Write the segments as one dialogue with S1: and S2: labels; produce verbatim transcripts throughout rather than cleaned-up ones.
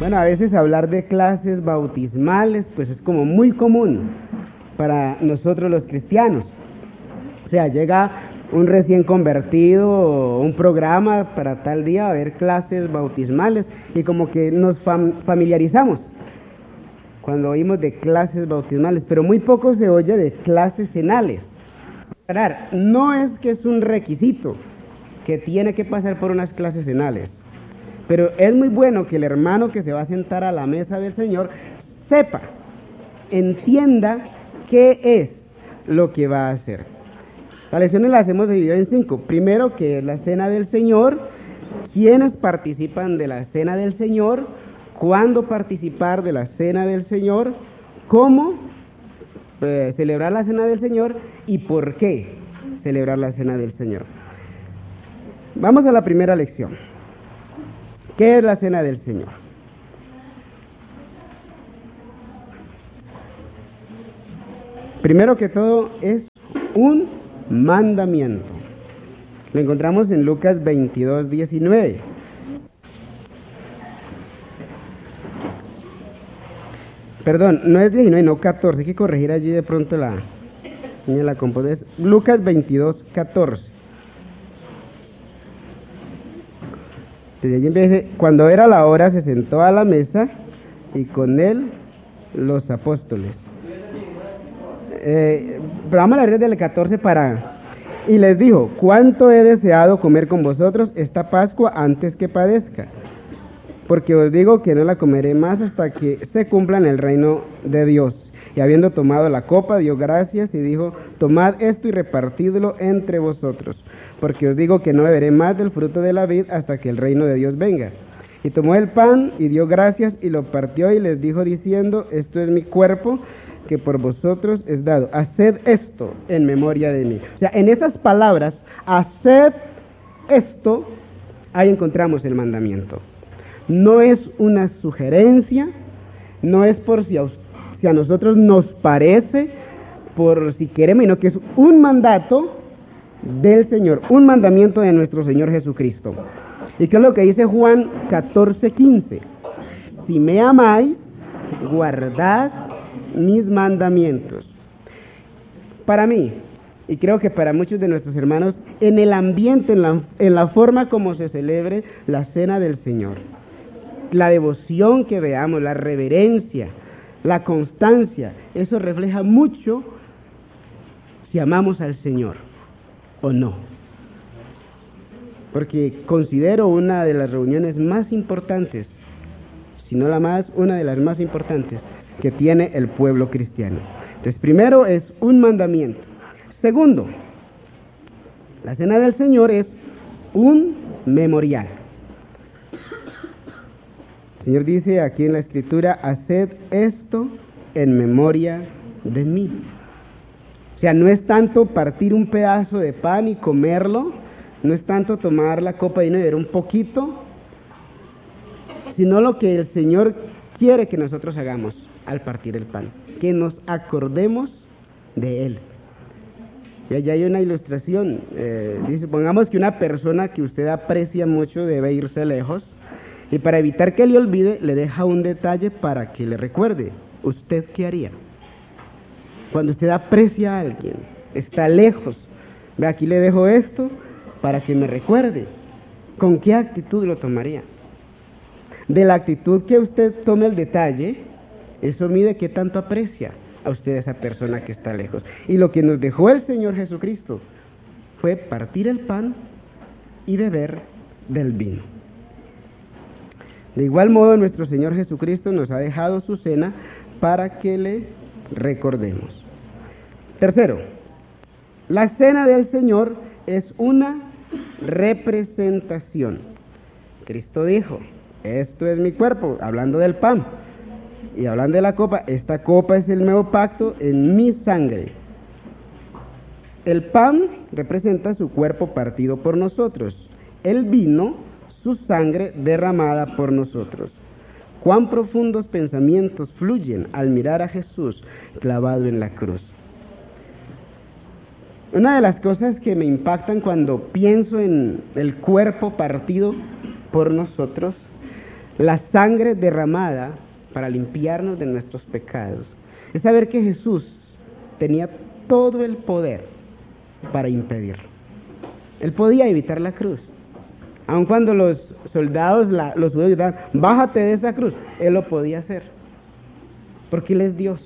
S1: Bueno, a veces hablar de clases bautismales, pues es como muy común para nosotros los cristianos. O sea, llega un recién convertido, un programa para tal día a ver clases bautismales y como que nos fam- familiarizamos cuando oímos de clases bautismales, pero muy poco se oye de clases cenales. No es que es un requisito que tiene que pasar por unas clases cenales, pero es muy bueno que el hermano que se va a sentar a la mesa del Señor sepa, entienda qué es lo que va a hacer. Las lecciones las hemos dividido en cinco. Primero, que es la cena del Señor, quiénes participan de la cena del Señor, cuándo participar de la cena del Señor, cómo eh, celebrar la cena del Señor y por qué celebrar la cena del Señor. Vamos a la primera lección. ¿Qué es la cena del Señor? Primero que todo, es un mandamiento. Lo encontramos en Lucas veintidós, diecinueve. Perdón, no es diecinueve, no catorce. Hay que corregir allí de pronto la la composición. Lucas veintidós, catorce. Desde allí empieza: cuando era la hora, se sentó a la mesa y con él los apóstoles. Eh, pero vamos a leer desde el catorce para... Y les dijo: cuánto he deseado comer con vosotros esta Pascua antes que padezca, porque os digo que no la comeré más hasta que se cumpla en el reino de Dios. Y habiendo tomado la copa, dio gracias y dijo: tomad esto y repartidlo entre vosotros, porque os digo que no beberé más del fruto de la vid hasta que el reino de Dios venga. Y tomó el pan y dio gracias y lo partió y les dijo diciendo: esto es mi cuerpo que por vosotros es dado. Haced esto en memoria de mí. O sea, en esas palabras, haced esto, ahí encontramos el mandamiento. No es una sugerencia, no es por si a, si a nosotros nos parece, por si queremos, sino que es un mandato del Señor, un mandamiento de nuestro Señor Jesucristo. ¿Y qué es lo que dice Juan catorce, quince? Si me amáis, guardad mis mandamientos. Para mí, y creo que para muchos de nuestros hermanos, en el ambiente, en la, en la forma como se celebre la cena del Señor, la devoción que veamos, la reverencia, la constancia, eso refleja mucho si amamos al Señor o no. Porque considero una de las reuniones más importantes, si no la más, una de las más importantes que tiene el pueblo cristiano. Entonces, primero es un mandamiento. Segundo, la cena del Señor es un memorial. El Señor dice aquí en la Escritura: haced esto en memoria de mí. O sea, no es tanto partir un pedazo de pan y comerlo, no es tanto tomar la copa de vino y beber un poquito, sino lo que el Señor quiere que nosotros hagamos al partir el pan, que nos acordemos de Él. Y allá hay una ilustración, eh, dice, pongamos que una persona que usted aprecia mucho debe irse lejos, y para evitar que le olvide, le deja un detalle para que le recuerde. ¿Usted qué haría? Cuando usted aprecia a alguien, está lejos, ve, aquí le dejo esto para que me recuerde. ¿Con qué actitud lo tomaría? De la actitud que usted tome el detalle, eso mide qué tanto aprecia a usted esa persona que está lejos. Y lo que nos dejó el Señor Jesucristo fue partir el pan y beber del vino. De igual modo, nuestro Señor Jesucristo nos ha dejado su cena para que le recordemos. Tercero, la cena del Señor es una representación. Cristo dijo: esto es mi cuerpo, hablando del pan. Y hablando de la copa, esta copa es el nuevo pacto en mi sangre. El pan representa su cuerpo partido por nosotros. El vino, su sangre derramada por nosotros. Cuán profundos pensamientos fluyen al mirar a Jesús clavado en la cruz. Una de las cosas que me impactan cuando pienso en el cuerpo partido por nosotros la sangre derramada para limpiarnos de nuestros pecados, es saber que Jesús tenía todo el poder para impedirlo. Él podía evitar la cruz. Aun cuando los soldados, la, los judíos gritaban, bájate de esa cruz, Él lo podía hacer, porque Él es Dios.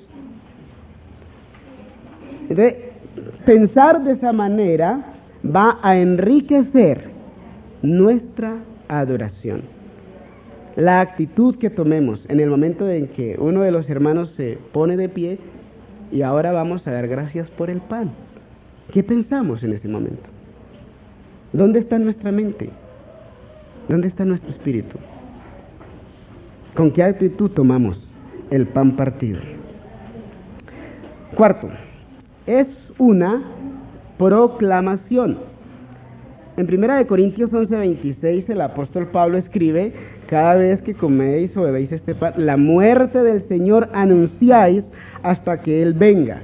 S1: Entonces, pensar de esa manera va a enriquecer nuestra adoración. La actitud que tomemos en el momento en que uno de los hermanos se pone de pie y ahora vamos a dar gracias por el pan. ¿Qué pensamos en ese momento? ¿Dónde está nuestra mente? ¿Dónde está nuestro espíritu? ¿Con qué actitud tomamos el pan partido? Cuarto, es una proclamación. En primera de Corintios once veintiséis el apóstol Pablo escribe: cada vez que coméis o bebéis este pan, la muerte del Señor anunciáis hasta que Él venga.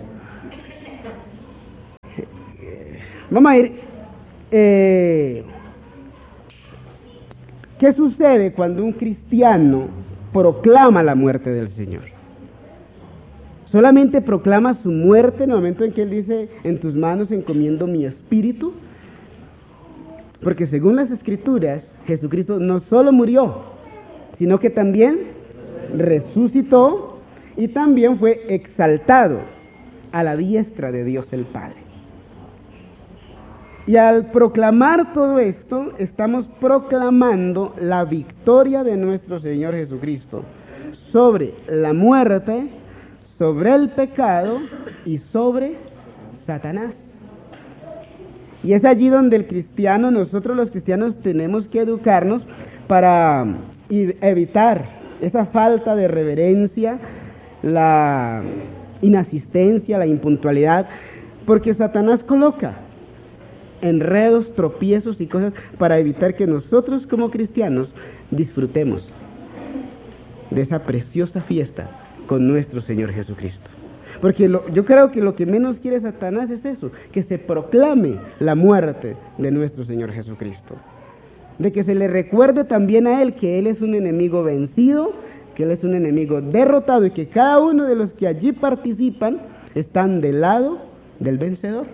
S1: Vamos a ir. Eh, ¿Qué sucede cuando un cristiano proclama la muerte del Señor? Solamente proclama su muerte en el momento en que Él dice: en tus manos encomiendo mi espíritu. Porque según las Escrituras, Jesucristo no solo murió, sino que también resucitó y también fue exaltado a la diestra de Dios el Padre. Y al proclamar todo esto, estamos proclamando la victoria de nuestro Señor Jesucristo sobre la muerte, sobre el pecado y sobre Satanás. Y es allí donde el cristiano, nosotros los cristianos tenemos que educarnos para evitar esa falta de reverencia, la inasistencia, la impuntualidad, porque Satanás coloca enredos, tropiezos y cosas para evitar que nosotros como cristianos disfrutemos de esa preciosa fiesta con nuestro Señor Jesucristo. Porque lo, yo creo que lo que menos quiere Satanás es eso, que se proclame la muerte de nuestro Señor Jesucristo. De que se le recuerde también a Él que Él es un enemigo vencido, que Él es un enemigo derrotado y que cada uno de los que allí participan están del lado del vencedor,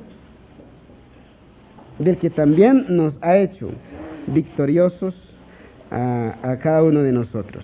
S1: del que también nos ha hecho victoriosos a, a cada uno de nosotros.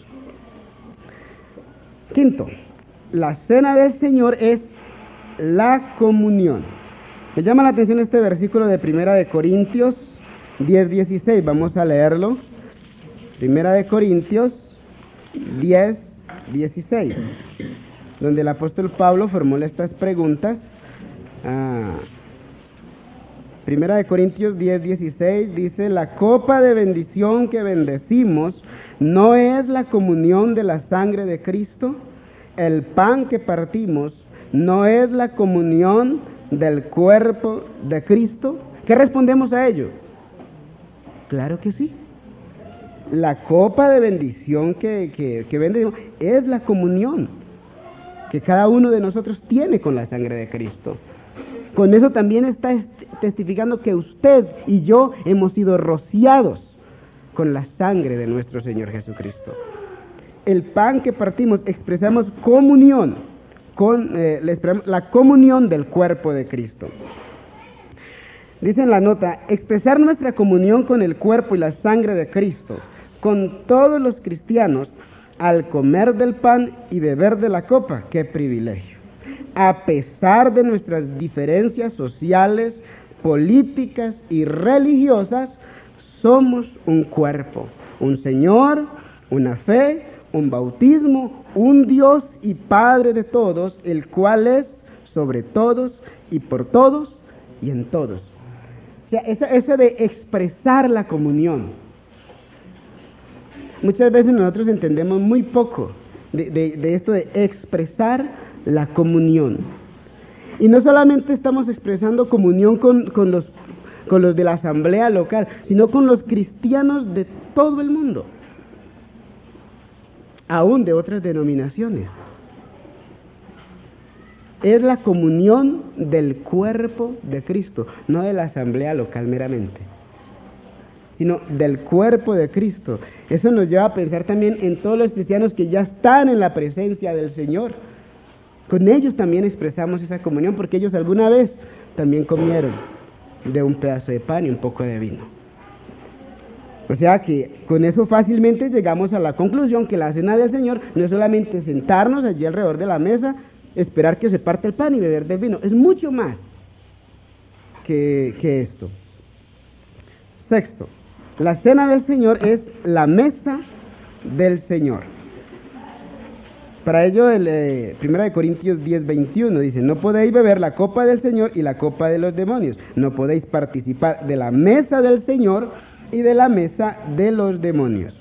S1: Quinto, la cena del Señor es la comunión. Me llama la atención este versículo de Primera de Corintios diez dieciséis. Vamos a leerlo. Primera de Corintios diez dieciséis, donde el apóstol Pablo formula estas preguntas. Ah, Primera de Corintios diez dieciséis dice: la copa de bendición que bendecimos no es la comunión de la sangre de Cristo. El pan que partimos no es la comunión del cuerpo de Cristo. ¿Qué respondemos a ello? Claro que sí. La copa de bendición que, que, que bendecimos es la comunión que cada uno de nosotros tiene con la sangre de Cristo. Con eso también está testificando que usted y yo hemos sido rociados con la sangre de nuestro Señor Jesucristo. El pan que partimos expresamos comunión, con, eh, la comunión del cuerpo de Cristo. Dice en la nota: expresar nuestra comunión con el cuerpo y la sangre de Cristo, con todos los cristianos, al comer del pan y beber de la copa. ¡Qué privilegio! A pesar de nuestras diferencias sociales, políticas y religiosas, somos un cuerpo, un Señor, una fe, un bautismo, un Dios y Padre de todos, el cual es sobre todos y por todos y en todos. O sea, esa, esa de expresar la comunión. Muchas veces nosotros entendemos muy poco de, de, de esto de expresar la comunión. Y no solamente estamos expresando comunión con, con, los, con los de la asamblea local, sino con los cristianos de todo el mundo, aún de otras denominaciones. Es la comunión del cuerpo de Cristo, no de la asamblea local meramente. sino del cuerpo de Cristo. Eso nos lleva a pensar también en todos los cristianos que ya están en la presencia del Señor. Con ellos también expresamos esa comunión, porque ellos alguna vez también comieron de un pedazo de pan y un poco de vino. O sea que con eso fácilmente llegamos a la conclusión que la cena del Señor no es solamente sentarnos allí alrededor de la mesa, esperar que se parte el pan y beber del vino, es mucho más que, que esto. Sexto, la cena del Señor es la mesa del Señor. Para ello, el eh, primero de Corintios diez, veintiuno dice: no podéis beber la copa del Señor y la copa de los demonios, no podéis participar de la mesa del Señor y de la mesa de los demonios.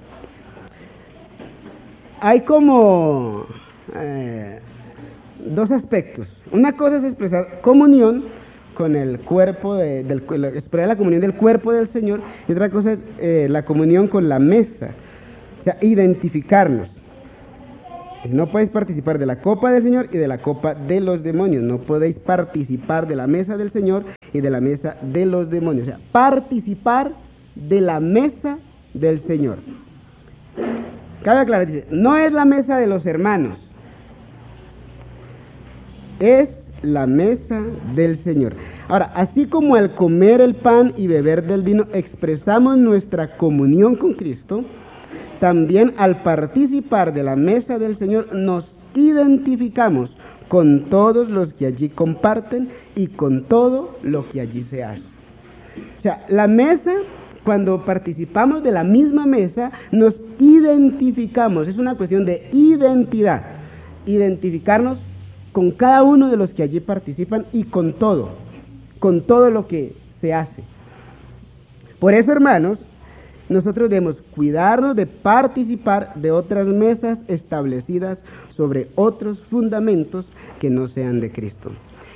S1: Hay como eh, dos aspectos. Una cosa es expresar comunión con el cuerpo, de, del, expresar la comunión del cuerpo del Señor, y otra cosa es eh, la comunión con la mesa, o sea, identificarnos. No podéis participar de la copa del Señor y de la copa de los demonios. No podéis participar de la mesa del Señor y de la mesa de los demonios. O sea, participar de la mesa del Señor. Cabe aclarar, dice, no es la mesa de los hermanos, es la mesa del Señor. Ahora, así como al comer el pan y beber del vino expresamos nuestra comunión con Cristo, también al participar de la mesa del Señor nos identificamos con todos los que allí comparten y con todo lo que allí se hace. O sea, la mesa, cuando participamos de la misma mesa, nos identificamos. Es una cuestión de identidad. Identificarnos con cada uno de los que allí participan y con todo, con todo lo que se hace. Por eso, hermanos, nosotros debemos cuidarnos de participar de otras mesas establecidas sobre otros fundamentos que no sean de Cristo.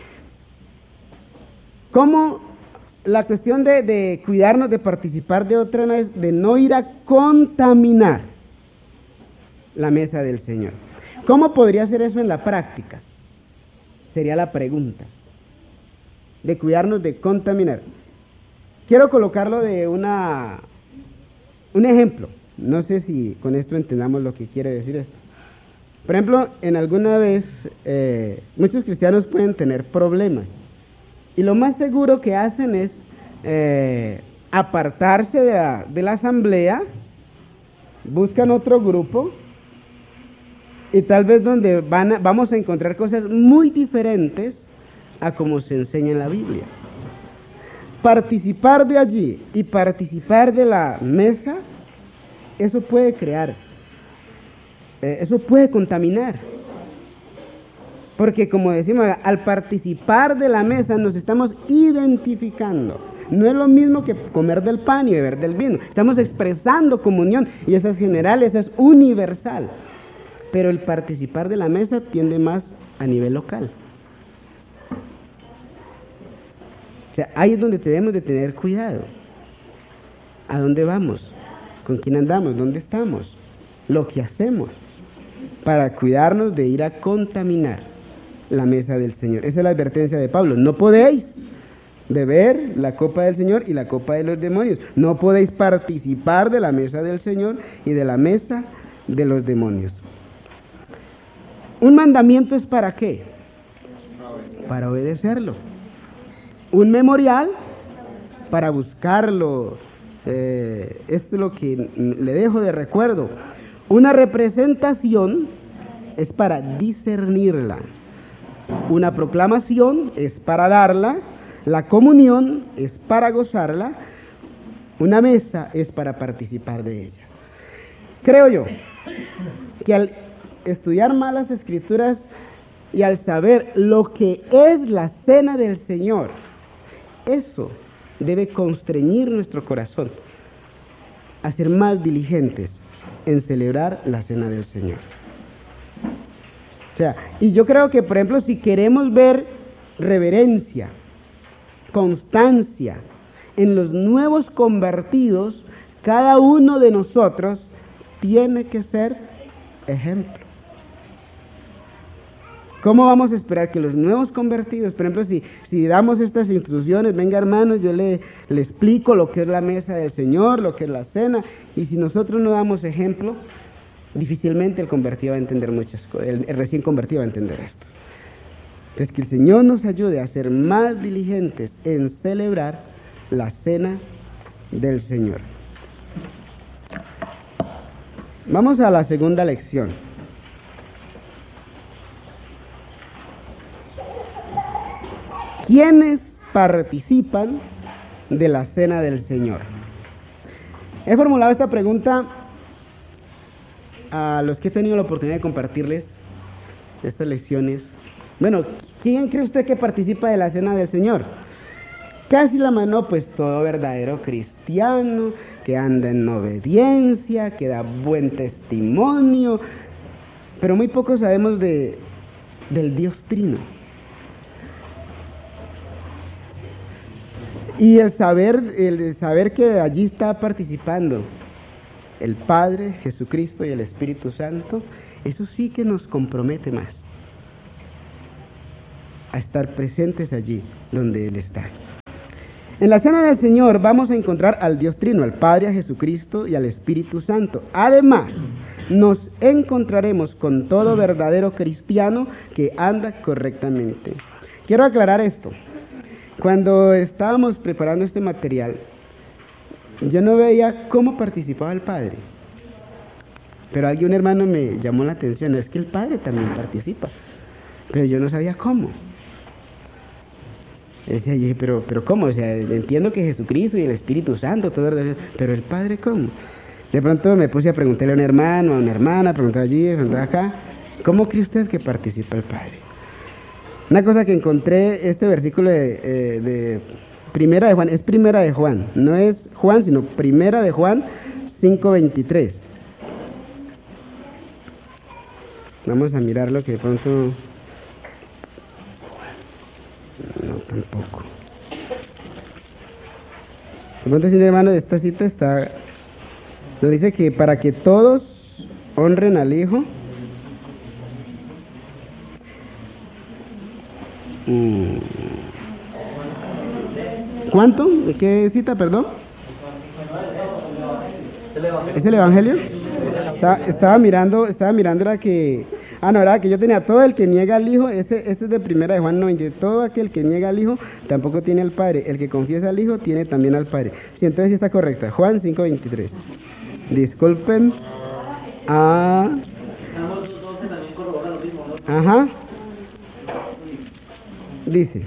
S1: ¿Cómo la cuestión de, de cuidarnos de participar de otras mesas, de no ir a contaminar la mesa del Señor? ¿Cómo podría ser eso en la práctica? Sería la pregunta. De cuidarnos de contaminar. Quiero colocarlo de una... un ejemplo. No sé si con esto entendamos lo que quiere decir esto. Por ejemplo, en alguna vez eh, muchos cristianos pueden tener problemas y lo más seguro que hacen es eh, apartarse de la, de la asamblea, buscan otro grupo y tal vez donde van a, vamos a encontrar cosas muy diferentes a como se enseña en la Biblia. Participar de allí y participar de la mesa, eso puede crear, eh, eso puede contaminar. Porque como decimos, al participar de la mesa nos estamos identificando. No es lo mismo que comer del pan y beber del vino. Estamos expresando comunión y esa es general, esa es universal. Pero el participar de la mesa tiende más a nivel local. O sea, ahí es donde debemos de tener cuidado. ¿A dónde vamos? ¿Con quién andamos? ¿Dónde estamos? Lo que hacemos para cuidarnos de ir a contaminar la mesa del Señor. Esa es la advertencia de Pablo. No podéis beber la copa del Señor y la copa de los demonios. No podéis participar de la mesa del Señor y de la mesa de los demonios. ¿Un mandamiento es para qué? Para obedecerlo. Un memorial para buscarlo. Eh, esto es lo que le dejo de recuerdo. Una representación es para discernirla. Una proclamación es para darla. La comunión es para gozarla. Una mesa es para participar de ella. Creo yo que al estudiar más las Escrituras y al saber lo que es la cena del Señor, eso debe constreñir nuestro corazón a ser más diligentes en celebrar la cena del Señor. O sea, y yo creo que, por ejemplo, si queremos ver reverencia, constancia en los nuevos convertidos, cada uno de nosotros tiene que ser ejemplo. ¿Cómo vamos a esperar que los nuevos convertidos, por ejemplo, si, si damos estas instrucciones, venga hermanos, yo le, le explico lo que es la mesa del Señor, lo que es la cena, y si nosotros no damos ejemplo, difícilmente el convertido va a entender muchas cosas, el, el recién convertido va a entender esto. Es que el Señor nos ayude a ser más diligentes en celebrar la cena del Señor. Vamos a la segunda lección. ¿Quiénes participan de la cena del Señor? He formulado esta pregunta a los que he tenido la oportunidad de compartirles estas lecciones. Bueno, ¿quién cree usted que participa de la cena del Señor? Casi la mano, pues todo verdadero cristiano, que anda en obediencia, que da buen testimonio, pero muy poco sabemos de, del Dios Trino. Y el saber, el saber que allí está participando el Padre, Jesucristo y el Espíritu Santo, eso sí que nos compromete más a estar presentes allí donde Él está. En la cena del Señor vamos a encontrar al Dios Trino, al Padre, a Jesucristo y al Espíritu Santo. Además, nos encontraremos con todo verdadero cristiano que anda correctamente. Quiero aclarar esto. Cuando estábamos preparando este material, yo no veía cómo participaba el Padre. Pero alguien, un hermano, me llamó la atención, es que el Padre también participa. Pero yo no sabía cómo. Decía, yo dije, pero, pero ¿cómo? O sea, entiendo que Jesucristo y el Espíritu Santo, todo, pero el Padre, ¿cómo? De pronto me puse a preguntarle a un hermano, a una hermana, preguntar allí, preguntar acá, ¿cómo cree usted que participa el Padre? Una cosa que encontré, este versículo de, eh, de Primera de Juan, es Primera de Juan, no es Juan, sino Primera de Juan cinco veintitrés. Vamos a mirarlo que de pronto... No, tampoco. De pronto, si hermano, de esta cita está... Nos dice que para que todos honren al Hijo... ¿Cuánto? ¿Qué cita, perdón? ¿Es el Evangelio? Estaba, estaba mirando, estaba mirando la que... Ah, no, era que yo tenía todo el que niega al Hijo, ese, este es de Primera de Juan noventa, todo aquel que niega al Hijo tampoco tiene al Padre, el que confiesa al Hijo tiene también al Padre. Sí, entonces sí está correcta, Juan cinco veintitrés. Disculpen. Ah. Ajá. Dice,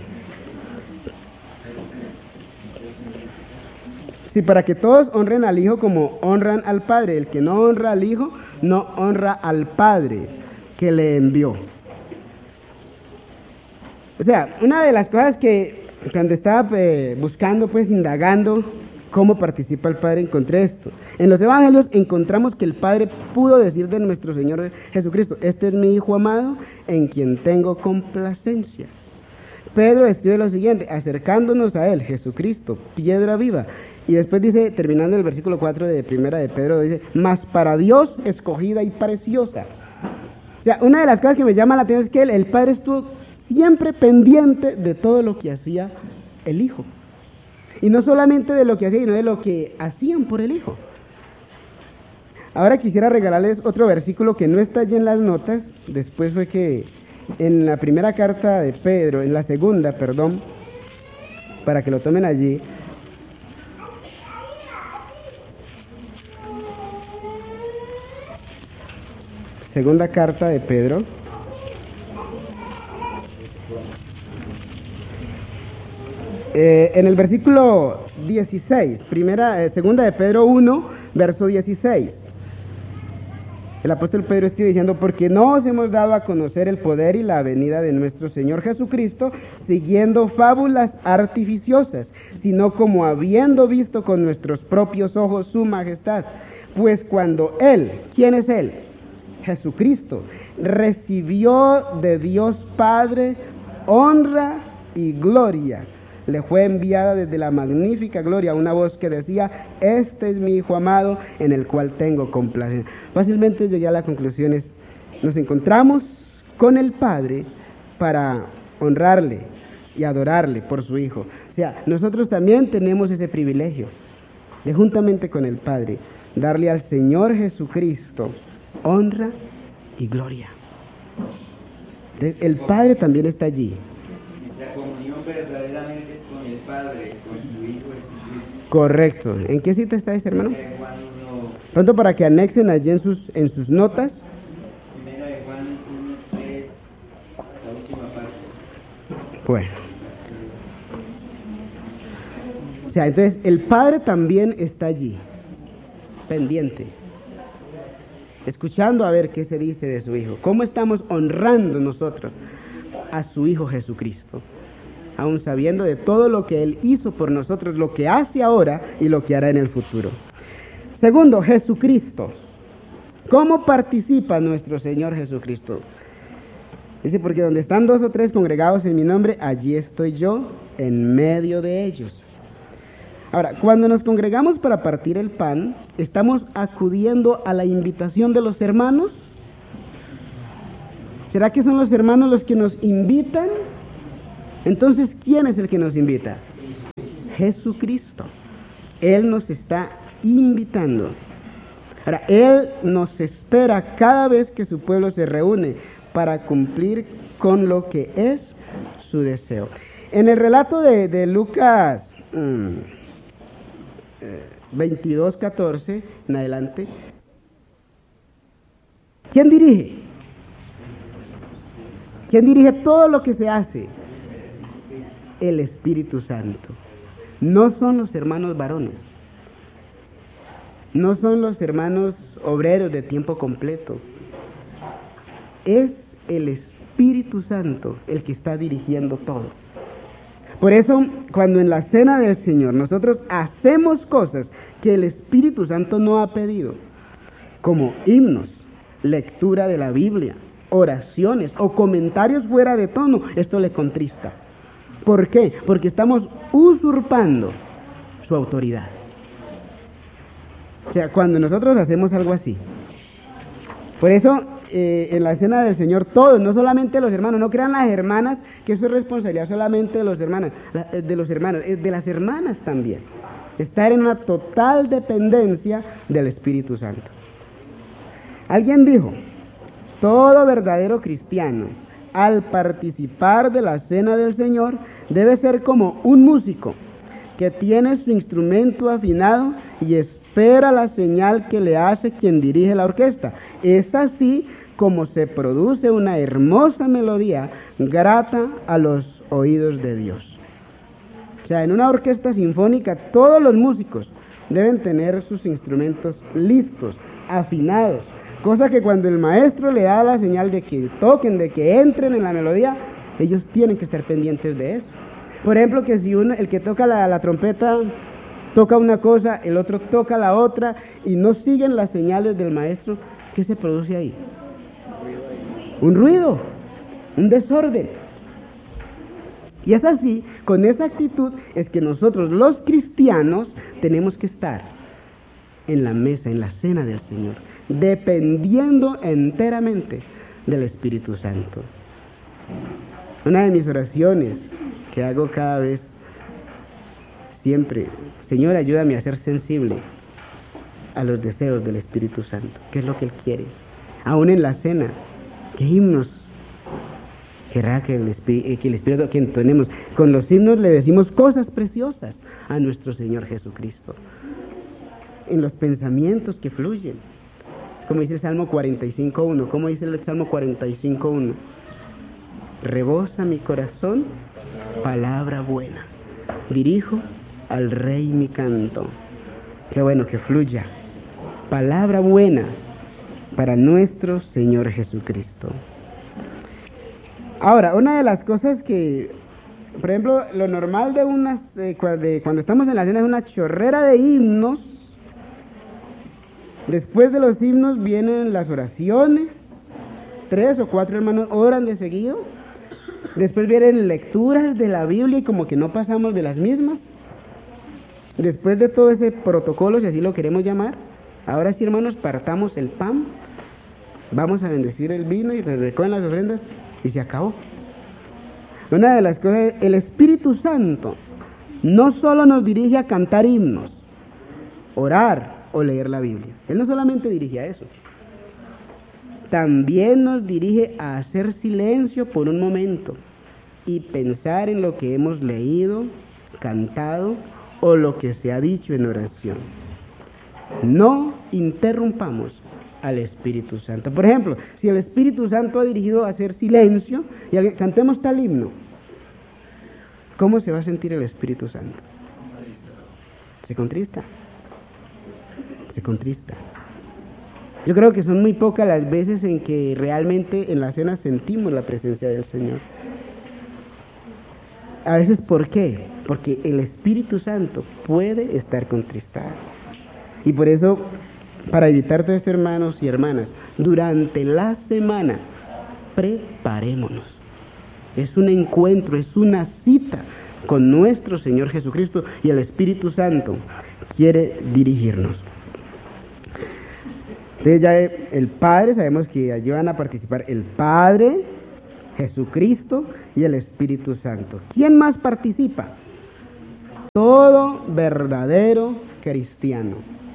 S1: sí, para que todos honren al Hijo como honran al Padre. El que no honra al Hijo, no honra al Padre que le envió. O sea, una de las cosas que cuando estaba eh, buscando, pues indagando cómo participa el Padre, encontré esto. En los Evangelios encontramos que el Padre pudo decir de nuestro Señor Jesucristo, este es mi Hijo amado, en quien tengo complacencia. Pedro escribe lo siguiente, acercándonos a Él, Jesucristo, piedra viva. Y después dice, terminando el versículo cuatro de Primera de Pedro, dice, mas para Dios escogida y preciosa. O sea, una de las cosas que me llama la atención es que el, el Padre estuvo siempre pendiente de todo lo que hacía el Hijo. Y no solamente de lo que hacía, sino de lo que hacían por el Hijo. Ahora quisiera regalarles otro versículo que no está allí en las notas, después fue que en la primera carta de Pedro, en la segunda, perdón, para que lo tomen allí, segunda carta de Pedro, eh, en el versículo dieciséis, primera, eh, segunda de Pedro uno, verso dieciséis. El apóstol Pedro escribe diciendo, porque no os hemos dado a conocer el poder y la venida de nuestro Señor Jesucristo, siguiendo fábulas artificiosas, sino como habiendo visto con nuestros propios ojos su majestad. Pues cuando Él, ¿quién es Él? Jesucristo, recibió de Dios Padre honra y gloria. Le fue enviada desde la magnífica gloria una voz que decía, este es mi Hijo amado, en el cual tengo complacencia. Fácilmente llegué a la conclusión, es, nos encontramos con el Padre para honrarle y adorarle por su Hijo. O sea, nosotros también tenemos ese privilegio de, juntamente con el Padre, darle al Señor Jesucristo honra y gloria. Entonces, el Padre también está allí.
S2: La comunión verdaderamente es con el Padre, con su Hijo Jesucristo.
S1: Correcto. ¿En qué cita está ese, hermano?
S2: Primera de Juan uno,
S1: Pronto, para que anexen allí en sus, en sus notas.
S2: Primera de Juan uno, tres, la última parte.
S1: Bueno. O sea, entonces el Padre también está allí, pendiente, escuchando a ver qué se dice de su Hijo. ¿Cómo estamos honrando nosotros a su Hijo Jesucristo? Aún sabiendo de todo lo que Él hizo por nosotros, lo que hace ahora y lo que hará en el futuro. Segundo, Jesucristo. ¿Cómo participa nuestro Señor Jesucristo? Dice, porque donde están dos o tres congregados en mi nombre, allí estoy yo en medio de ellos. Ahora, cuando nos congregamos para partir el pan, ¿estamos acudiendo a la invitación de los hermanos? ¿Será que son los hermanos los que nos invitan? Entonces, ¿quién es el que nos invita? Jesucristo. Él nos está invitando. Ahora, Él nos espera cada vez que su pueblo se reúne para cumplir con lo que es su deseo. En el relato de, de Lucas mmm, veintidós, catorce en adelante, ¿quién dirige? ¿Quién dirige todo lo que se hace? El Espíritu Santo. No son los hermanos varones, no son los hermanos obreros de tiempo completo. Es el Espíritu Santo el que está dirigiendo todo. Por eso, cuando en la cena del Señor nosotros hacemos cosas que el Espíritu Santo no ha pedido, como himnos, lectura de la Biblia, oraciones o comentarios fuera de tono, esto le contrista. ¿Por qué? Porque estamos usurpando su autoridad. O sea, cuando nosotros hacemos algo así. Por eso, eh, en la cena del Señor, todos, no solamente los hermanos, no crean las hermanas que eso es responsabilidad solamente de los hermanos, de los hermanos, de las hermanas también. Estar en una total dependencia del Espíritu Santo. Alguien dijo, todo verdadero cristiano, al participar de la cena del Señor, debe ser como un músico que tiene su instrumento afinado y espera la señal que le hace quien dirige la orquesta. Es así como se produce una hermosa melodía grata a los oídos de Dios. O sea, en una orquesta sinfónica todos los músicos deben tener sus instrumentos listos, afinados, cosa que cuando el maestro le da la señal de que toquen, de que entren en la melodía, ellos tienen que estar pendientes de eso. Por ejemplo, que si uno, el que toca la, la trompeta toca una cosa, el otro toca la otra y no siguen las señales del maestro, ¿qué se produce ahí? Un ruido, un desorden. Y es así, con esa actitud es que nosotros los cristianos tenemos que estar en la mesa, en la cena del Señor, dependiendo enteramente del Espíritu Santo. Una de mis oraciones que hago cada vez, siempre, Señor, ayúdame a ser sensible a los deseos del Espíritu Santo, qué es lo que Él quiere. Aún en la cena, qué himnos querrá que el, Espí- que el Espíritu que entonemos. Con los himnos le decimos cosas preciosas a nuestro Señor Jesucristo. En los pensamientos que fluyen. Como dice el Salmo cuarenta y cinco uno. ¿Cómo dice el Salmo cuarenta y cinco uno? Rebosa mi corazón palabra buena. Dirijo al Rey mi canto. Qué bueno que fluya. Palabra buena para nuestro Señor Jesucristo. Ahora, una de las cosas que, por ejemplo, lo normal de unas, eh, de, cuando estamos en la cena es una chorrera de himnos. Después de los himnos vienen las oraciones. Tres o cuatro hermanos oran de seguido. Después vienen lecturas de la Biblia y como que no pasamos de las mismas. Después de todo ese protocolo, si así lo queremos llamar, ahora sí, hermanos, partamos el pan. Vamos a bendecir el vino y se recogen las ofrendas y se acabó. Una de las cosas, el Espíritu Santo no solo nos dirige a cantar himnos, orar o leer la Biblia. Él no solamente dirige a eso. También nos dirige a hacer silencio por un momento y pensar en lo que hemos leído, cantado o lo que se ha dicho en oración. No interrumpamos al Espíritu Santo. Por ejemplo, si el Espíritu Santo ha dirigido a hacer silencio y a- cantemos tal himno, ¿cómo se va a sentir el Espíritu Santo? Se contrista. Se contrista. Yo creo que son muy pocas las veces en que realmente en la cena sentimos la presencia del Señor. A veces, ¿por qué? Porque el Espíritu Santo puede estar contristado. Y por eso, para evitar todo esto, hermanos y hermanas, durante la semana, preparémonos. Es un encuentro, es una cita con nuestro Señor Jesucristo y el Espíritu Santo quiere dirigirnos. Entonces ya el Padre, sabemos que allí van a participar el Padre, Jesucristo y el Espíritu Santo. ¿Quién más participa? Todo verdadero cristiano.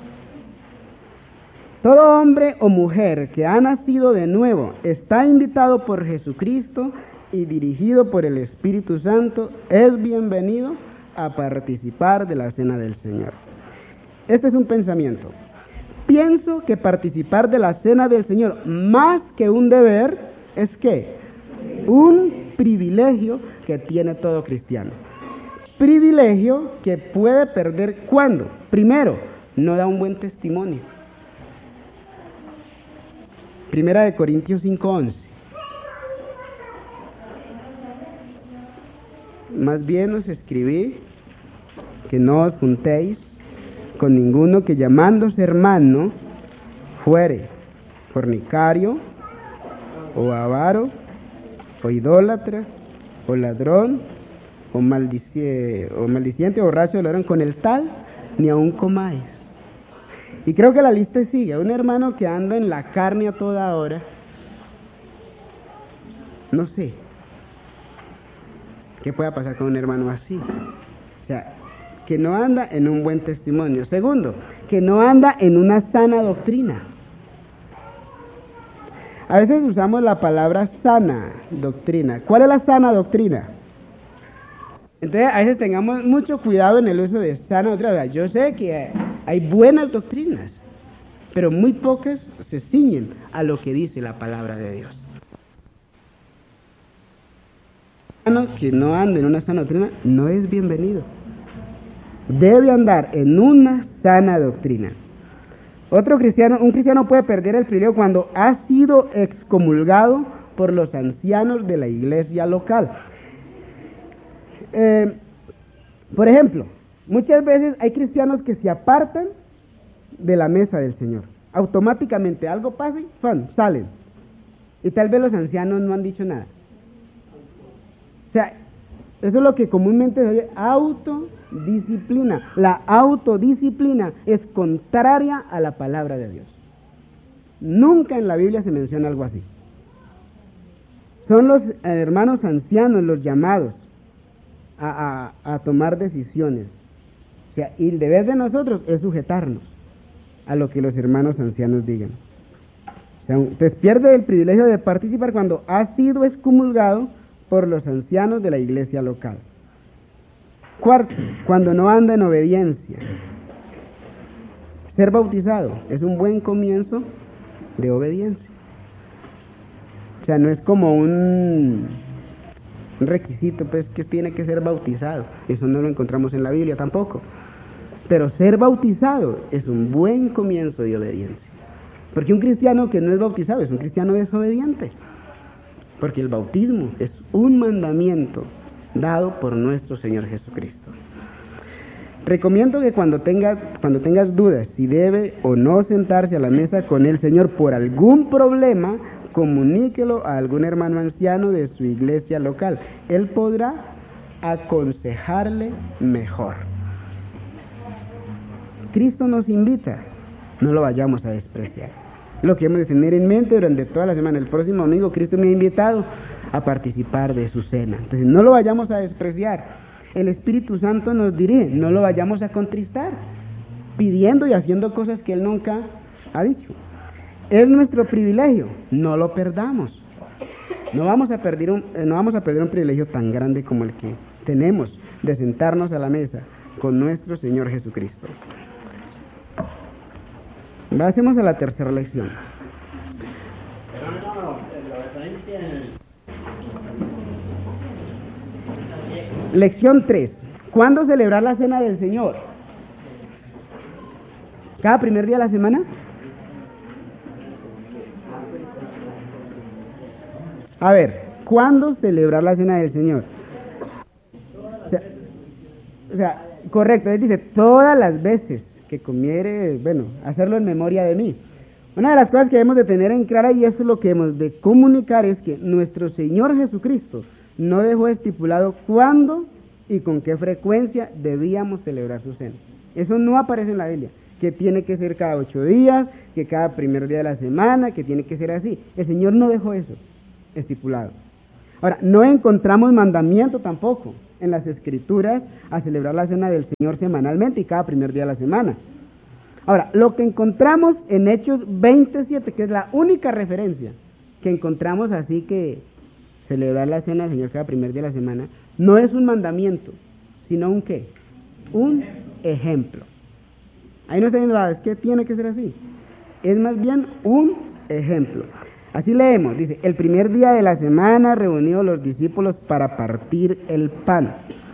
S1: Todo hombre o mujer que ha nacido de nuevo está invitado por Jesucristo y dirigido por el Espíritu Santo, es bienvenido a participar de la cena del Señor. Este es un pensamiento. Pienso que participar de la cena del Señor, más que un deber, es que un privilegio que tiene todo cristiano. Privilegio que puede perder ¿cuándo? Primero, no da un buen testimonio. Primera de Corintios cinco once. Más bien os escribí que no os juntéis con ninguno que llamándose hermano fuere fornicario o avaro o idólatra o ladrón o, maldicie, o maldiciente o borracho o ladrón, con el tal ni aun comáis. Y creo que la lista sigue. Un hermano que anda en la carne a toda hora, no sé qué pueda pasar con un hermano así. O sea, que no anda en un buen testimonio. Segundo, que no anda en una sana doctrina. A veces usamos la palabra sana doctrina. ¿Cuál es la sana doctrina? Entonces, a veces tengamos mucho cuidado en el uso de sana doctrina. Yo sé que hay buenas doctrinas, pero muy pocas se ciñen a lo que dice la palabra de Dios. Que no anda en una sana doctrina no es bienvenido. Debe andar en una sana doctrina. Otro cristiano, un cristiano puede perder el privilegio cuando ha sido excomulgado por los ancianos de la iglesia local. Eh, por ejemplo, muchas veces hay cristianos que se apartan de la mesa del Señor. Automáticamente algo pasa y ¡fum!, salen. Y tal vez los ancianos no han dicho nada. O sea, eso es lo que comúnmente se oye autodisciplina. La autodisciplina es contraria a la palabra de Dios. Nunca en la Biblia se menciona algo así. Son los hermanos ancianos los llamados a, a, a tomar decisiones. O sea, y el deber de nosotros es sujetarnos a lo que los hermanos ancianos digan. O sea, entonces pierde el privilegio de participar cuando ha sido excomulgado por los ancianos de la iglesia local. Cuarto, cuando no anda en obediencia. Ser bautizado es un buen comienzo de obediencia. O sea, no es como un, un requisito, pues, que tiene que ser bautizado. Eso no lo encontramos en la Biblia tampoco. Pero ser bautizado es un buen comienzo de obediencia. Porque un cristiano que no es bautizado es un cristiano desobediente. Porque el bautismo es un mandamiento dado por nuestro Señor Jesucristo. Recomiendo que cuando, tenga, cuando tengas dudas si debe o no sentarse a la mesa con el Señor por algún problema, comuníquelo a algún hermano anciano de su iglesia local. Él podrá aconsejarle mejor. Cristo nos invita, no lo vayamos a despreciar. Lo que hemos de tener en mente durante toda la semana. El próximo domingo Cristo me ha invitado a participar de su cena. Entonces no lo vayamos a despreciar. El Espíritu Santo nos dirige, no lo vayamos a contristar, pidiendo y haciendo cosas que Él nunca ha dicho. Es nuestro privilegio, no lo perdamos. No vamos a perder un, no vamos a perder un privilegio tan grande como el que tenemos de sentarnos a la mesa con nuestro Señor Jesucristo. Pasemos a la tercera lección.
S2: Pero no, la referencia en el...
S1: Lección tres. ¿Cuándo celebrar la cena del Señor? ¿Cada primer día de la semana? A ver, ¿cuándo celebrar la cena del Señor? O sea, o sea, correcto, él dice, todas las veces que comiere, bueno, hacerlo en memoria de mí. Una de las cosas que debemos de tener en clara, y esto es lo que hemos de comunicar, es que nuestro Señor Jesucristo no dejó estipulado cuándo y con qué frecuencia debíamos celebrar su cena. Eso no aparece en la Biblia, que tiene que ser cada ocho días, que cada primer día de la semana, que tiene que ser así. El Señor no dejó eso estipulado. Ahora, no encontramos mandamiento tampoco en las Escrituras a celebrar la cena del Señor semanalmente y cada primer día de la semana. Ahora, lo que encontramos en Hechos veintisiete, que es la única referencia que encontramos así que celebrar la cena del Señor cada primer día de la semana, no es un mandamiento, sino un ¿qué? Un ejemplo. Ahí no está diciendo, ah, es que tiene que ser así. Es más bien un ejemplo. Así leemos, dice, el primer día de la semana reunidos los discípulos para partir el pan.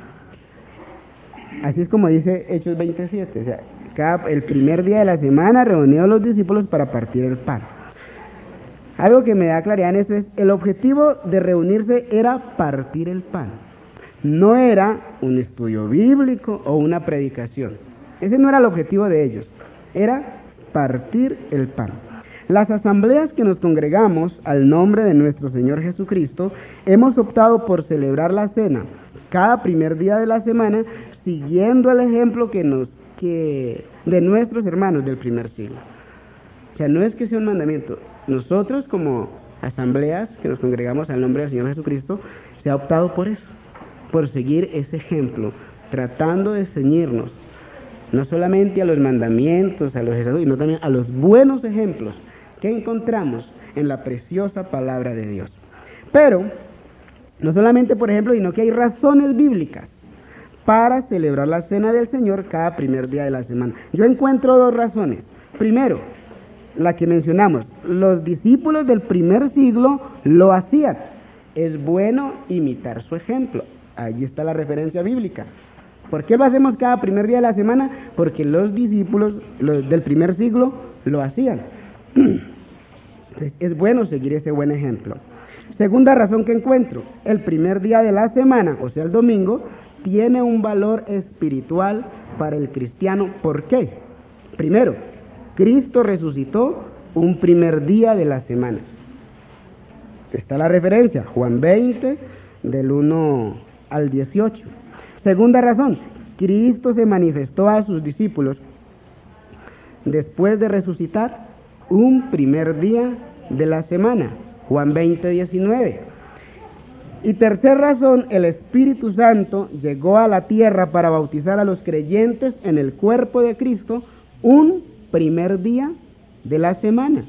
S1: Así es como dice Hechos veintisiete, o sea, cada, el primer día de la semana reunidos los discípulos para partir el pan. Algo que me da claridad en esto es, el objetivo de reunirse era partir el pan. No era un estudio bíblico o una predicación. Ese no era el objetivo de ellos, era partir el pan. Las asambleas que nos congregamos al nombre de nuestro Señor Jesucristo, hemos optado por celebrar la cena cada primer día de la semana, siguiendo el ejemplo que nos, que, de nuestros hermanos del primer siglo. O sea, no es que sea un mandamiento. Nosotros como asambleas que nos congregamos al nombre del Señor Jesucristo, se ha optado por eso, por seguir ese ejemplo, tratando de ceñirnos, no solamente a los mandamientos, a los estatutos, sino también a los buenos ejemplos que encontramos en la preciosa palabra de Dios. Pero, no solamente por ejemplo, sino que hay razones bíblicas para celebrar la cena del Señor cada primer día de la semana. Yo encuentro dos razones. Primero, la que mencionamos, los discípulos del primer siglo lo hacían. Es bueno imitar su ejemplo. Allí está la referencia bíblica. ¿Por qué lo hacemos cada primer día de la semana? Porque los discípulos los del primer siglo lo hacían. Entonces, es bueno seguir ese buen ejemplo. Segunda razón que encuentro, el primer día de la semana, o sea el domingo, tiene un valor espiritual para el cristiano. ¿Por qué? Primero, Cristo resucitó un primer día de la semana. Está la referencia, Juan veinte, del uno al dieciocho. Segunda razón, Cristo se manifestó a sus discípulos después de resucitar un primer día de la semana, Juan veinte, diecinueve. Y tercera razón, el Espíritu Santo llegó a la tierra para bautizar a los creyentes en el cuerpo de Cristo un primer día de la semana.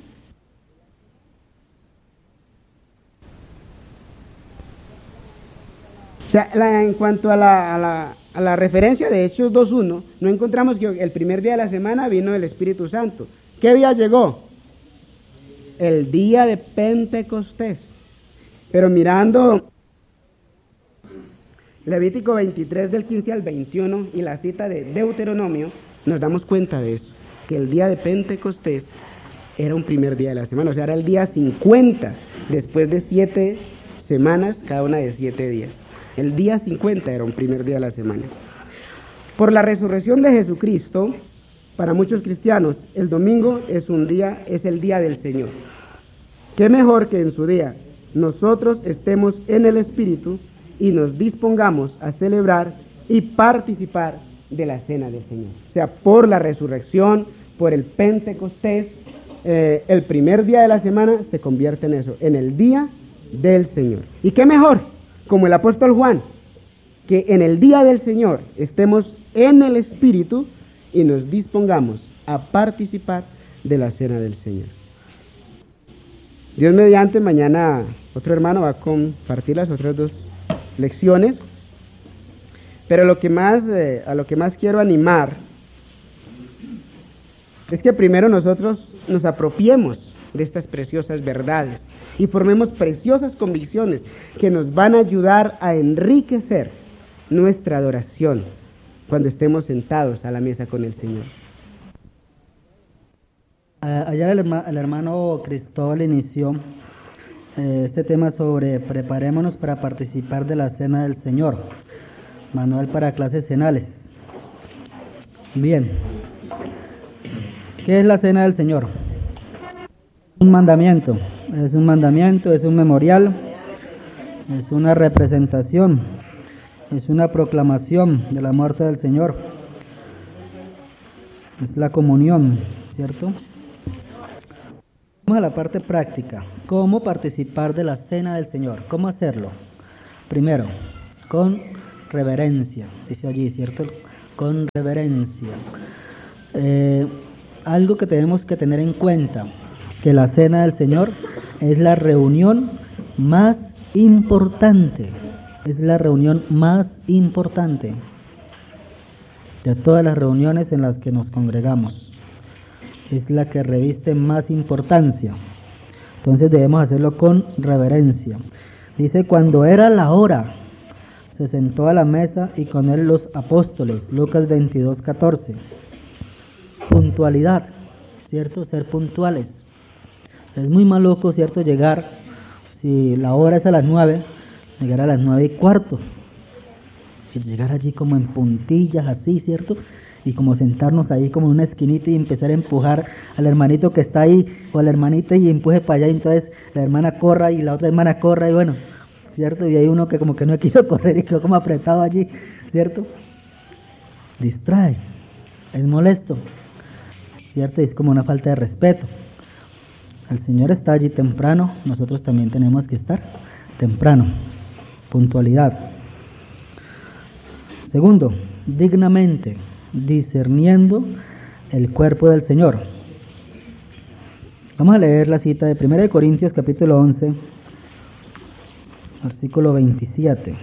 S1: O sea, la, en cuanto a la, a, la, a la referencia de Hechos dos uno, no encontramos que el primer día de la semana vino el Espíritu Santo. ¿Qué día llegó? El día de Pentecostés. Pero mirando Levítico veintitrés del quince al veintiuno y la cita de Deuteronomio, nos damos cuenta de eso, que el día de Pentecostés era un primer día de la semana, o sea, era el día cincuenta, después de siete semanas, cada una de siete días. El día cincuenta era un primer día de la semana. Por la resurrección de Jesucristo, para muchos cristianos, el domingo es un día, es el día del Señor. ¿Qué mejor que en su día nosotros estemos en el Espíritu y nos dispongamos a celebrar y participar de la cena del Señor? O sea, por la resurrección, por el Pentecostés, eh, el primer día de la semana se convierte en eso, en el día del Señor. ¿Y qué mejor? Como el apóstol Juan, que en el día del Señor estemos en el Espíritu y nos dispongamos a participar de la cena del Señor. Dios mediante, mañana otro hermano va a compartir las otras dos lecciones, pero lo que más, eh, a lo que más quiero animar es que primero nosotros nos apropiemos de estas preciosas verdades y formemos preciosas convicciones que nos van a ayudar a enriquecer nuestra adoración cuando estemos sentados a la mesa con el Señor.
S3: Ayer el, el hermano Cristóbal inició eh, este tema sobre preparémonos para participar de la cena del Señor, manual para clases cenales. Bien, ¿qué es la cena del Señor? Un mandamiento, es un mandamiento, es un memorial, es una representación, es una proclamación de la muerte del Señor, es la comunión, ¿cierto? Vamos a la parte práctica. ¿Cómo participar de la cena del Señor? ¿Cómo hacerlo? Primero, con reverencia, dice allí, ¿cierto? Con reverencia. Eh, algo que tenemos que tener en cuenta, que la cena del Señor es la reunión más importante, es la reunión más importante de todas las reuniones en las que nos congregamos. Es la que reviste más importancia. Entonces debemos hacerlo con reverencia. Dice, cuando era la hora, se sentó a la mesa y con él los apóstoles. Lucas veintidós, catorce. Puntualidad, ¿cierto? Ser puntuales. Es muy maluco, ¿cierto? Llegar, si la hora es a las nueve, llegar a las nueve y cuarto. Y llegar allí como en puntillas, así, ¿cierto? Y como sentarnos ahí como en una esquinita y empezar a empujar al hermanito que está ahí o a la hermanita y empuje para allá, y entonces la hermana corra y la otra hermana corra y bueno, ¿cierto? Y hay uno que como que no quiso correr y quedó como apretado allí, ¿cierto? Distrae, es molesto, ¿cierto? Y es como una falta de respeto. El Señor está allí temprano, nosotros también tenemos que estar temprano, puntualidad. Segundo, dignamente, discerniendo el cuerpo del Señor. Vamos a leer la cita de primera de Corintios capítulo once, versículo veintisiete.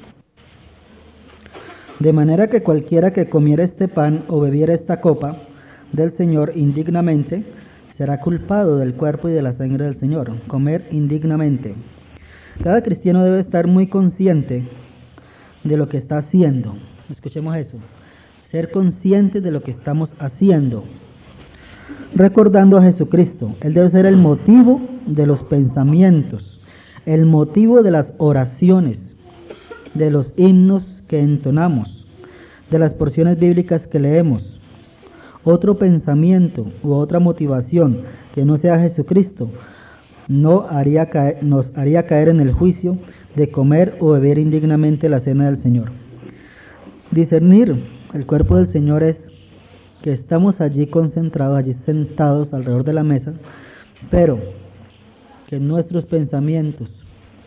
S3: De manera que cualquiera que comiera este pan o bebiera esta copa del Señor indignamente, será culpado del cuerpo y de la sangre del Señor. Comer indignamente. Cada cristiano debe estar muy consciente de lo que está haciendo. Escuchemos eso. Ser conscientes de lo que estamos haciendo, recordando a Jesucristo. Él debe ser el motivo de los pensamientos, el motivo de las oraciones, de los himnos que entonamos, de las porciones bíblicas que leemos. Otro pensamiento u otra motivación que no sea Jesucristo no haría caer, nos haría caer en el juicio de comer o beber indignamente la cena del Señor. Discernir el cuerpo del Señor es que estamos allí concentrados, allí sentados alrededor de la mesa, pero que nuestros pensamientos,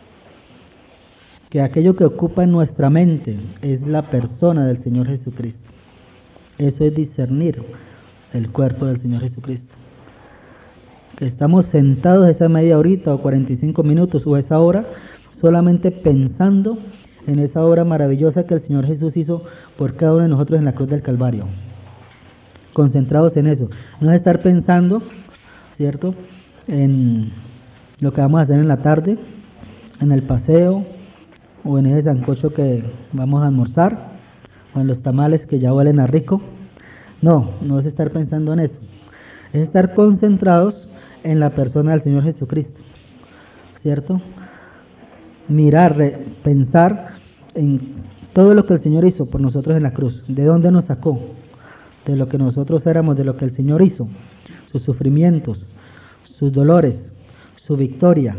S3: que aquello que ocupa en nuestra mente es la persona del Señor Jesucristo. Eso es discernir el cuerpo del Señor Jesucristo. Que estamos sentados esa media horita o cuarenta y cinco minutos o esa hora solamente pensando en esa obra maravillosa que el Señor Jesús hizo por cada uno de nosotros en la cruz del Calvario. Concentrados en eso. No es estar pensando, ¿cierto?, en lo que vamos a hacer en la tarde, en el paseo, o en ese sancocho que vamos a almorzar, o en los tamales que ya huelen a rico. No, no es estar pensando en eso. Es estar concentrados en la persona del Señor Jesucristo, ¿cierto? Mirar, pensar en todo lo que el Señor hizo por nosotros en la cruz. ¿De dónde nos sacó? De lo que nosotros éramos, de lo que el Señor hizo. Sus sufrimientos, sus dolores, su victoria.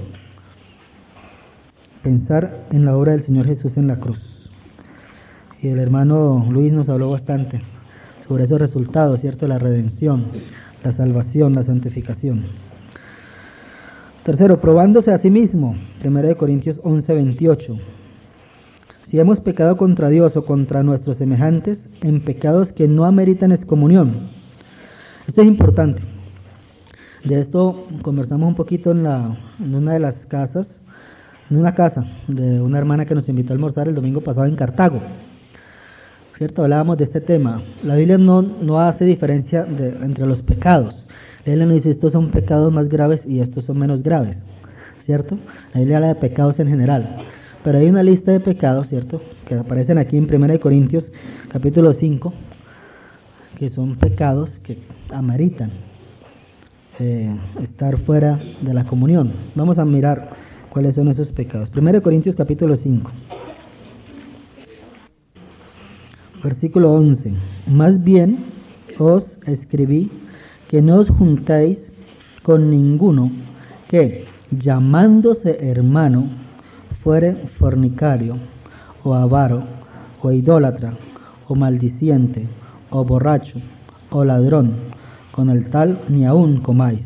S3: Pensar en la obra del Señor Jesús en la cruz. Y el hermano Luis nos habló bastante sobre esos resultados, ¿cierto? La redención, la salvación, la santificación. Tercero, probándose a sí mismo. Primera de Corintios once, veintiocho. Si hemos pecado contra Dios o contra nuestros semejantes en pecados que no ameritan excomunión. Esto es importante. De esto conversamos un poquito en, la, en una de las casas, en una casa de una hermana que nos invitó a almorzar el domingo pasado en Cartago. ¿Cierto? Hablábamos de este tema. La Biblia no, no hace diferencia de, entre los pecados. La Biblia no dice estos son pecados más graves y estos son menos graves, ¿cierto? La Biblia habla de pecados en general. Pero hay una lista de pecados, ¿cierto?, que aparecen aquí en Primera de Corintios, capítulo cinco, que son pecados que ameritan eh, estar fuera de la comunión. Vamos a mirar cuáles son esos pecados. Primera de Corintios, capítulo cinco, versículo once. Más bien os escribí que no os juntéis con ninguno que, llamándose hermano, fuere fornicario, o avaro, o idólatra, o maldiciente, o borracho, o ladrón, con el tal ni aun comáis.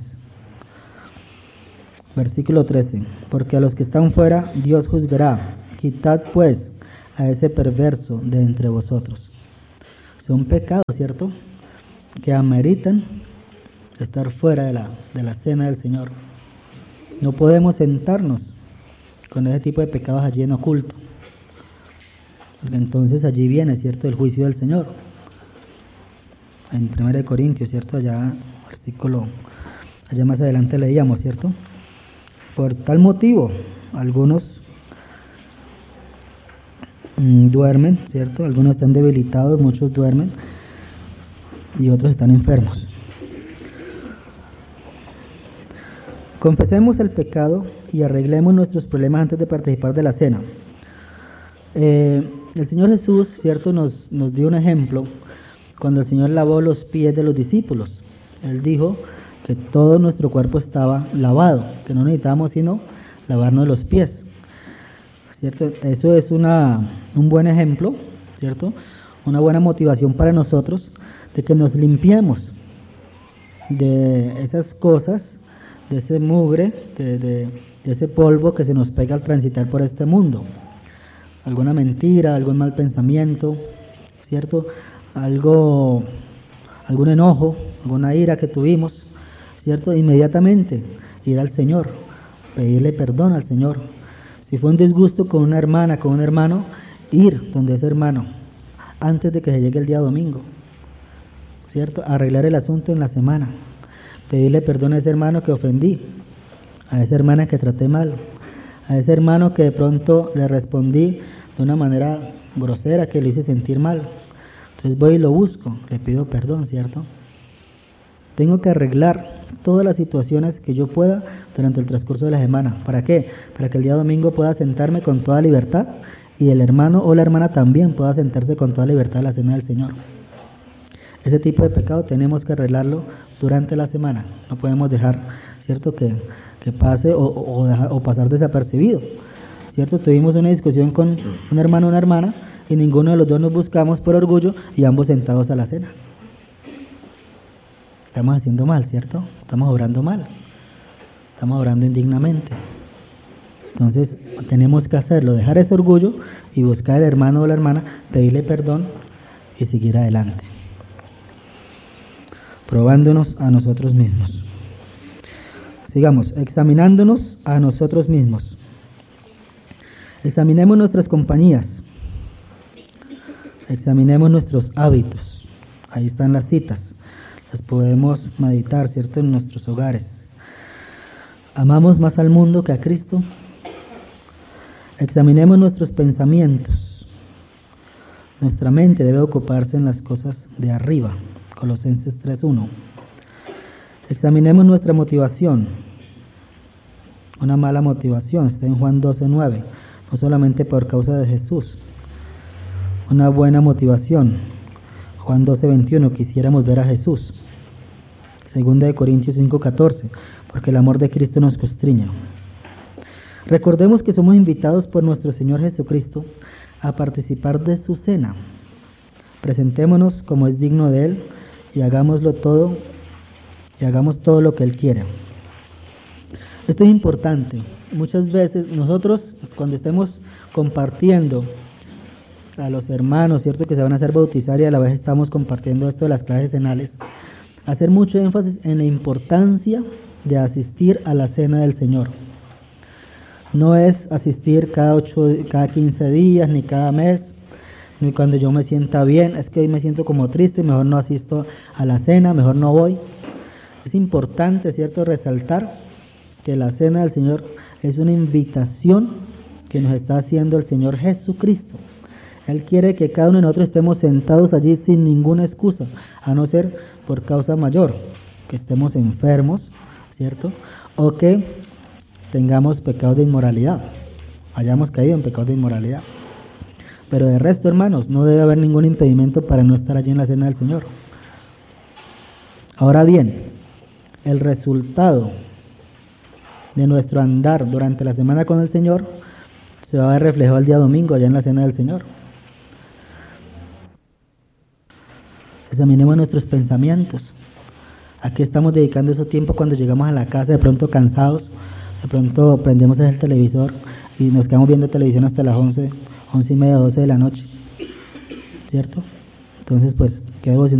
S3: Versículo trece. Porque a los que están fuera Dios juzgará. Quitad pues a ese perverso de entre vosotros. Son pecados, ¿cierto?, que ameritan estar fuera de la, de la cena del Señor. No podemos sentarnos con ese tipo de pecados allí en oculto, porque entonces allí viene, ¿cierto?, el juicio del Señor. En Primera de Corintios, ¿cierto?, allá, versículo, allá más adelante leíamos, ¿cierto? Por tal motivo, algunos mmm, duermen, ¿cierto? Algunos están debilitados, muchos duermen, y otros están enfermos. Confesemos el pecado y arreglemos nuestros problemas antes de participar de la cena. Eh, el Señor Jesús, ¿cierto?, nos, nos dio un ejemplo cuando el Señor lavó los pies de los discípulos. Él dijo que todo nuestro cuerpo estaba lavado, que no necesitábamos sino lavarnos los pies, ¿cierto? Eso es una, un buen ejemplo, ¿cierto?, una buena motivación para nosotros de que nos limpiemos de esas cosas, de ese mugre, de, de, de ese polvo que se nos pega al transitar por este mundo. Alguna mentira, algún mal pensamiento, ¿cierto? Algo, algún enojo, alguna ira que tuvimos, ¿cierto? Inmediatamente ir al Señor, pedirle perdón al Señor. Si fue un disgusto con una hermana, con un hermano, ir donde ese hermano antes de que se llegue el día domingo, ¿cierto? Arreglar el asunto en la semana. Pedirle perdón a ese hermano que ofendí, a esa hermana que traté mal, a ese hermano que de pronto le respondí de una manera grosera que lo hice sentir mal. Entonces voy y lo busco, le pido perdón, ¿cierto? Tengo que arreglar todas las situaciones que yo pueda durante el transcurso de la semana. ¿Para qué? Para que el día domingo pueda sentarme con toda libertad y el hermano o la hermana también pueda sentarse con toda libertad a la cena del Señor. Ese tipo de pecado tenemos que arreglarlo durante la semana. No podemos dejar, ¿cierto?, que, que pase o, o, dejar, o pasar desapercibido, ¿cierto? Tuvimos una discusión con un hermano o una hermana y ninguno de los dos nos buscamos por orgullo y ambos sentados a la cena. Estamos haciendo mal, ¿cierto? Estamos obrando mal. Estamos obrando indignamente. Entonces tenemos que hacerlo, dejar ese orgullo y buscar al hermano o la hermana, pedirle perdón y seguir adelante, probándonos a nosotros mismos. Sigamos, examinándonos a nosotros mismos. Examinemos nuestras compañías. Examinemos nuestros hábitos. Ahí están las citas. Las podemos meditar, ¿cierto?, en nuestros hogares. ¿Amamos más al mundo que a Cristo? Examinemos nuestros pensamientos. Nuestra mente debe ocuparse en las cosas de arriba. Colosenses tres uno. Examinemos nuestra motivación. Una mala motivación está en Juan doce nueve. No solamente por causa de Jesús. Una buena motivación. Juan doce veintiuno. Quisiéramos ver a Jesús. Segunda de Corintios cinco catorce. Porque el amor de Cristo nos constriña. Recordemos que somos invitados por nuestro Señor Jesucristo a participar de su cena. Presentémonos como es digno de Él y hagámoslo todo y hagamos todo lo que Él quiere. Esto es importante. Muchas veces nosotros, cuando estemos compartiendo a los hermanos, ¿cierto?, que se van a hacer bautizar, y a la vez estamos compartiendo esto de las clases cenales, hacer mucho énfasis en la importancia de asistir a la cena del Señor. No es asistir cada ocho, cada quince días, ni cada mes, ni cuando yo me sienta bien. Es que hoy me siento como triste, mejor no asisto a la cena, mejor no voy. Es importante, ¿cierto?, resaltar que la cena del Señor es una invitación que nos está haciendo el Señor Jesucristo. Él quiere que cada uno de nosotros estemos sentados allí sin ninguna excusa, a no ser por causa mayor, que estemos enfermos, ¿cierto?, o que tengamos pecados de inmoralidad, hayamos caído en pecados de inmoralidad. Pero de resto, hermanos, no debe haber ningún impedimento para no estar allí en la cena del Señor. Ahora bien, el resultado de nuestro andar durante la semana con el Señor se va a ver reflejado el día domingo allá en la cena del Señor. Examinemos nuestros pensamientos. ¿A qué estamos dedicando ese tiempo cuando llegamos a la casa de pronto cansados? De pronto prendemos el televisor y nos quedamos viendo televisión hasta las once, once y media, doce de la noche, ¿cierto? Entonces, pues, ¿qué devoción